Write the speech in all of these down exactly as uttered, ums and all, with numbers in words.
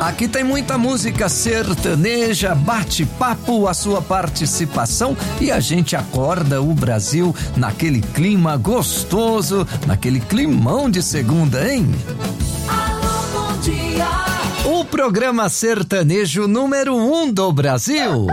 Aqui tem muita música sertaneja, bate-papo, a sua participação e a gente acorda o Brasil naquele clima gostoso, naquele climão de segunda, hein? Alô, bom dia. O programa sertanejo número um do Brasil.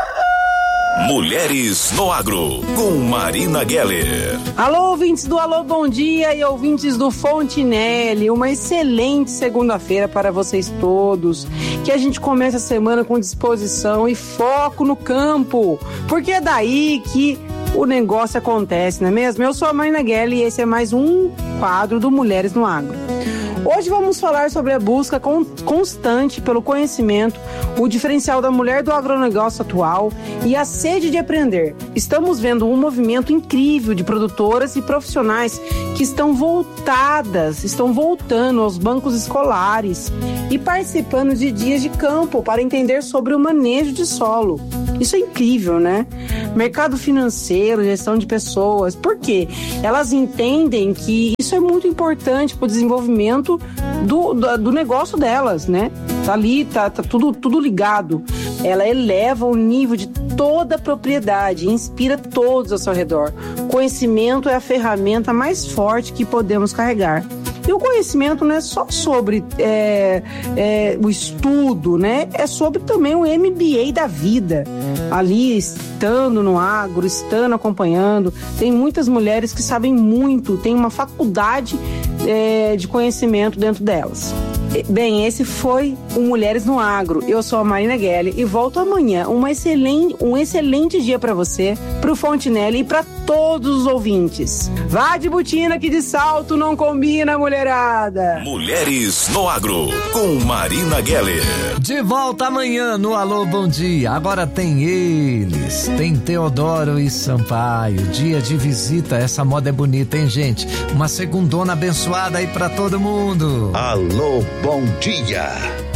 Mulheres no Agro, com Marina Geller. Alô, ouvintes do Alô Bom Dia e ouvintes do Fontinelli, uma excelente segunda-feira para vocês todos. Que a gente comece a semana com disposição e foco no campo, porque é daí que o negócio acontece, não é mesmo? Eu sou a Marina Geller e esse é mais um quadro do Mulheres no Agro. Hoje vamos falar sobre a busca constante pelo conhecimento, o diferencial da mulher do agronegócio atual e a sede de aprender. Estamos vendo um movimento incrível de produtoras e profissionais que estão voltadas, estão voltando aos bancos escolares e participando de dias de campo para entender sobre o manejo de solo. Isso é incrível, né? Mercado financeiro, gestão de pessoas. Por quê? Elas entendem que isso é muito importante para o desenvolvimento do, do, do negócio delas, né? Tá ali, tá, tá tudo, tudo ligado. Ela eleva o nível de toda a propriedade, inspira todos ao seu redor. Conhecimento é a ferramenta mais forte que podemos carregar. E o conhecimento não é só sobre é, é, o estudo, né? É sobre também o M B A da vida. Ali, estando no agro, estando acompanhando, tem muitas mulheres que sabem muito, tem uma faculdade é, de conhecimento dentro delas. Bem, esse foi o Mulheres no Agro. Eu sou a Marina Geller e volto amanhã. Uma excelente, um excelente dia para você, pro Fontinelli e para todos os ouvintes. Vá de botina que de salto não combina, mulherada. Mulheres no Agro, com Marina Geller. De volta amanhã no Alô Bom Dia. Agora tem eles, tem Teodoro e Sampaio. Dia de visita, essa moda é bonita, hein, gente? Uma segundona abençoada aí pra todo mundo. Alô Bom Dia.